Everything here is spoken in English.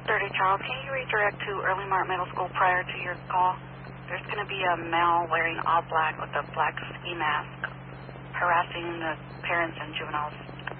30 Charles, can you redirect to Early Mart Middle School prior to your call? There's going to be a male wearing all black with a black ski mask harassing the parents and juveniles